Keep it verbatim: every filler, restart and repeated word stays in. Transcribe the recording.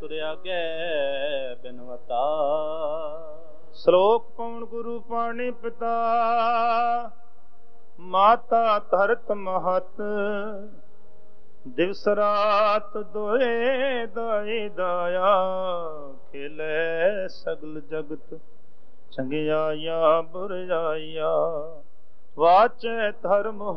ਤੁਰਿਆ ਗੈ ਬਿਨਵਤਾ। ਸ਼ਲੋਕ ਪਉਣ ਗੁਰੂ ਪਾਣੀ ਪਿਤਾ, ਮਾਤਾ ਧਰਤ ਮਹਤ। ਦਿਵਸ ਰਾਤ ਦੋਏ ਦਾਈ ਦਾਇਆ, ਖੇਲੇ ਸਗਲ ਜਗਤ ਚੰਗਿਆਈਆ ਬੁਰਿਆਈਆ। ਵਾਚੈ ਧਰਮ